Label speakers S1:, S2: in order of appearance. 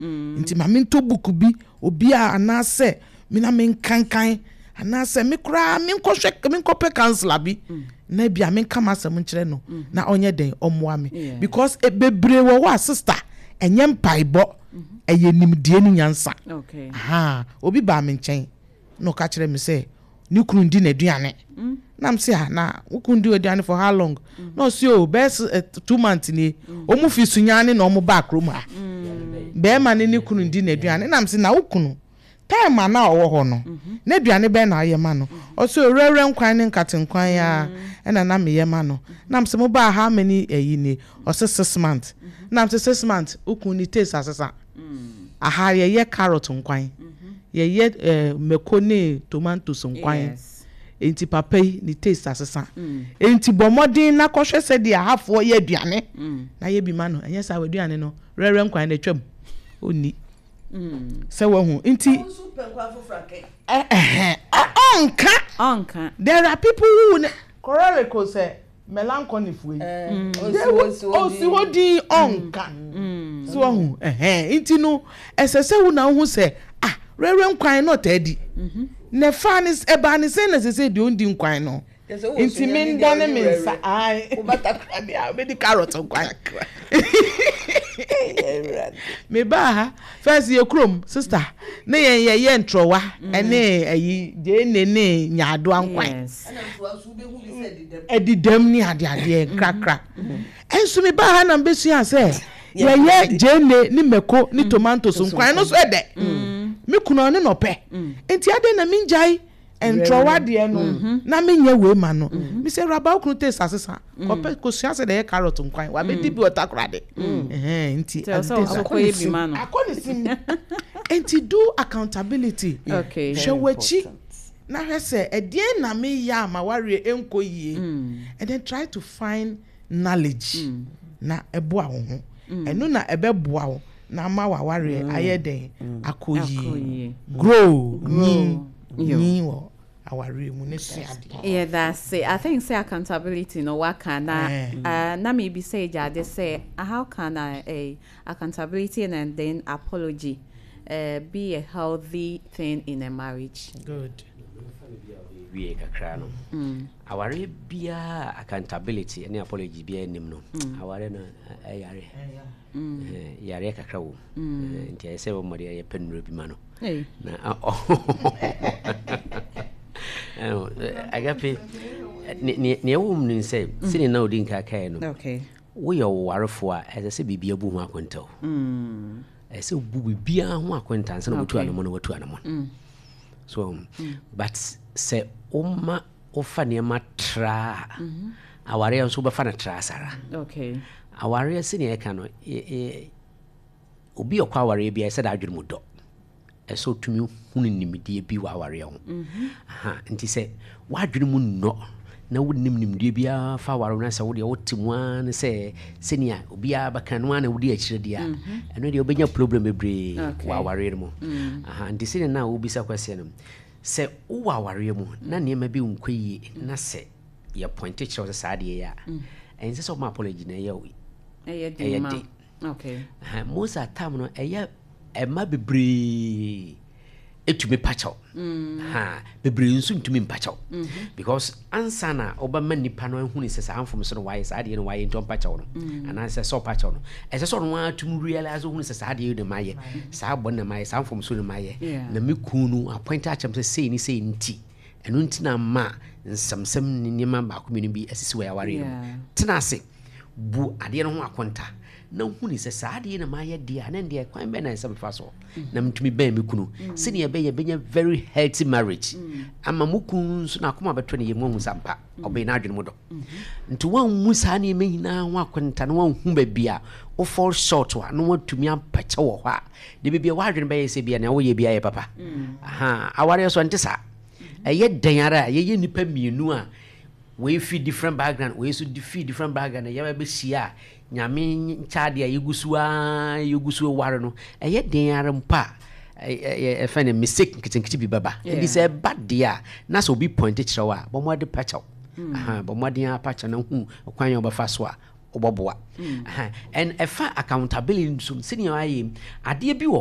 S1: Inti ma minto book bi obi a anase mina menkankan anase me kra menkopɛ counselor bi na bia menkama asɛm nkyerɛ no na onye den ommoa me because bebre wo sister enyem paibo eye nimdie ni nyansa obi ba me nkyɛn no ka kyerɛ me sɛ ni kunu ndi na aduane nam se na ukundi aduane for how long no see o best 2 months ni omu fi sunyane na omu ba krom ha be ma ni kunu ndi na aduane nam se na ukunu time na owo ho no na aduane be na aye ma no o so rere nkwan ne nkatenkwan ya na me ye ma no nam se mo ba how many eyi ni o 6 months nam se 6 months ukunu taste asesa aha ye carrot nkwan ye mekoni tomatoes nkwan enti papa ni taste asesa enti bomodin na kohwe se dia hafo ye aduane na ye bi ma no enye sa aduane no rere nkwan na twam oni se wa hu enti onka there are people who correlate say melancholy fu osi wodi onka so wa hu enti no esese hu na hu se rere nkwan no tadi ne fanis ebani se na se di ondi nkwan no inti minda ne mensa ai obatakra dia obedi carrot nkwan me ba ha first ye krom sister ne ye ntrowa ene ayi de ne nyaado nkwan edidam ni ade krakra enso me ba ha na mbesu ase ye jene ni meko ni tomatoes nkwan no so ede me kuno ne no pe enti ade na minjai entrowa de no na menye we ma no me se raba kuno te sasesa ko suase de carrot nkwan wa be dibi otakrade enti
S2: akoye bi ma no
S1: akoni sim enti do accountability shewachi na hwese edie na me ya ma ware enko yie and then try to find knowledge na ebo awo eno na ebeboa wo na ma waware ayeden akoyi grow ni wo aware mu ne suade
S2: yeah that's it. I think say accountability no work na maybe say jade say how can accountability and then apology be a healthy thing in a marriage?
S1: Good.
S3: We kakra no aware bia accountability and apology bia nim no aware na ayare yare kakra wo nti ay se wo mori ay penro bi ma no na agape ne wo mun say sini na odin kaka no
S2: Okay.
S3: wo ye warefo a ese se bibia bu ho akwenta ese bu bibia ho akwenta nse na wotu anamo na wotu anamo so but say umma ofane matra aware nso be fana tra sara
S2: Okay.
S3: aware sini e ka no obi okwa aware bia ese da adwene mu do eso tumi hunu nimdie bi wa aware ho nti se wadwene mu no na wonim nimdie bia fa aware na se wo de wotimu an se sini a obi abaka no na wodi akire dia eno de obenya problem bebre wa aware mu nti sini na obi sa kwase no se wo aware mu na niema bi nkwayi na se ya pointe chiro sa de ya ense so ma apology na ya wi
S2: okay
S3: most of time no ema bebre etumi pachaw bebre nso ntumi mpachaw because ansa na obama nipa no hu ni se sa anfom so no why sa de no why ntom pachaw no ana se so pachaw no ese so no atum realize hu ni se sa de no maye sa bo na maye sa anfom so no maye na me kunu appoint acham se sei nti eno nti na ma nsamsam ni nyema ba ko bi asisi wa yaware no tena se bu ade no ho akonta na hu ni se sa ade na maye dia na ndie kwan be na nsam fa so na mtumi ba me kunu sene ye benya very healthy marriage ama mukun so na koma beto ne ye mu sampa obe na adwene mu do nti wan mu sa ne me hina ho akonta no wan hu ba bia o fall short wa no watumi ampache wo ho a de bia wa adwene ba ye se bia na wo ye bia ye papa aware so ntisa eye danyara ye nipa mienu a we feed different background we so feed different background ya be sia nyame chade yegusu ware no eye danyara mpa e fa ne mistake nkitinkiti bi baba ndi say bad dia na so bi point kire wa bo mo de pachaw bo mo de pachaw na hu kwan yo ba fa so a oboboa and efa accountability so senior aye adeɛ bi